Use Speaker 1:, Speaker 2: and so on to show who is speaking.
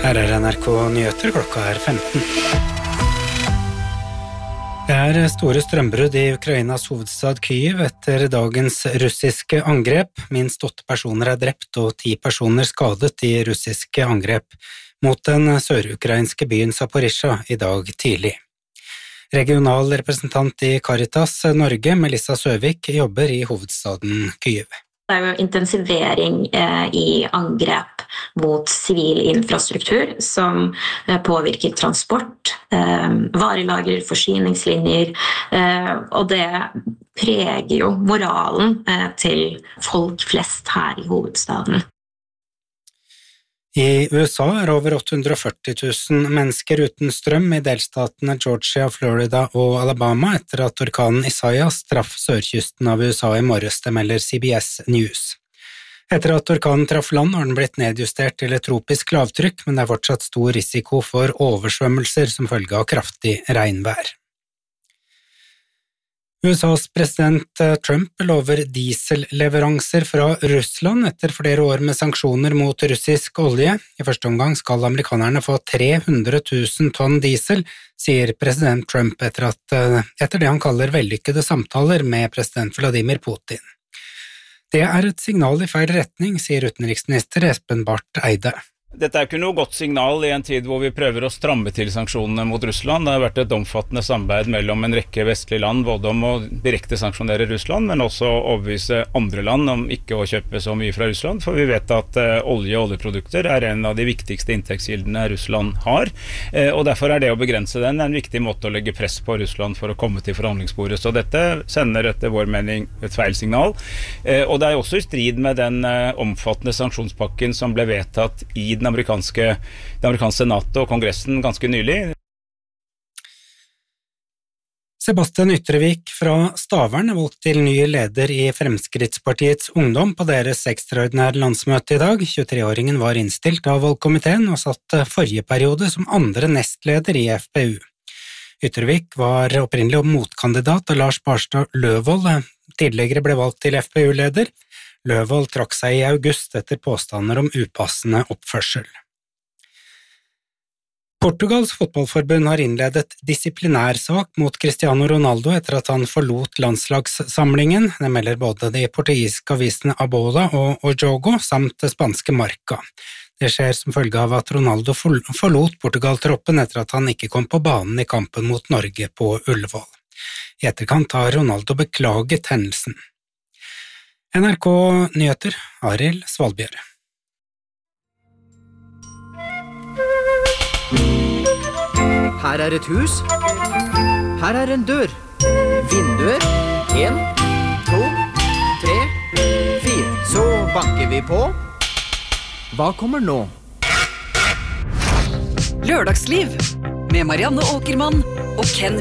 Speaker 1: Her NRK Nyheter, klokka 15. Det store strømbrudd i Ukrainas hovedstad Kyiv etter dagens russiske angrep. Minst 8 personer drept og 10 personer skadet i russiske angrep mot den sørukrainske byen Zaporizjzja i dag tidlig. Regional representant i Caritas Norge, Melissa Søvik, jobber i hovedstaden Kyiv.
Speaker 2: Det jo intensivering i angrep mot sivil infrastruktur som påvirker transport, varelager, forsyningslinjer, og det preger jo moralen til folk flest her i hovedstaden.
Speaker 1: I USA over 840 000 mennesker uten strøm i delstatene Georgia, Florida og Alabama etter at orkanen Isaias traff sørkysten av USA i morges, det melder CBS News. Etter at orkanen traff land har den blitt nedjustert til et tropisk lavtrykk, men det fortsatt stor risiko for oversvømmelser som følge av kraftig regnvær. USAs president Trump lover dieselleveranser fra Russland etter flere år med sanksjoner mot russisk olje. I første omgang skal amerikanerne få 300 000 tonn diesel, sier president Trump etter det han kaller vellykkede samtaler med president Vladimir Putin. Det et signal i feil retning, sier utenriksminister Espen Barth Eide.
Speaker 3: Dette ikke noe godt signal i en tid hvor vi prøver å stramme til sanksjonene mot Russland. Det har vært et omfattende samarbeid mellom en rekke vestlige land, både om å direkte sanksjonere Russland, men også å overbevise andre land om ikke å kjøpe så mye fra Russland, for vi vet at olje og oljeprodukter en av de viktigste inntektskildene Russland har, og derfor det å begrense den en viktig måte å legge press på Russland for å komme til forhandlingsbordet. Så dette sender etter vår mening et feil signal, og det også i strid med den omfattende sanksjonspakken som ble vedtatt i det amerikanske senatet og kongressen ganske nylig.
Speaker 1: Sebastian Ytrevik fra Stavern valgt til ny leder i Fremskrittspartiets ungdom på deres ekstraordinære landsmøte i dag. 23-åringen var innstilt av valgkomiteen og satt forrige periode som andre nestleder i FPU. Ytrevik var opprinnelig motkandidat da Lars Barstad Løvold tidligere ble valgt til FPU-leder. Løvold trakk seg i august etter påstander om upassende oppførsel. Portugals fotballforbund har innledet disiplinærsak mot Cristiano Ronaldo etter at han forlot landslagssamlingen. Det melder både de portugisiske avisene Abola og O Jogo samt det spanske Marca. Det skjer som følge av at Ronaldo forlot Portugal-troppen etter at han ikke kom på banen i kampen mot Norge på Ullevål. I etterkant har Ronaldo beklaget hendelsen. NRK Nyheter, Arild Svalbjørg.
Speaker 4: Her et hus. Her en dør. Vinduer. 1, 2, 3, 4. Så banker vi på. Hva kommer nå?
Speaker 5: Lørdagsliv med Marianne Åkermann og Ken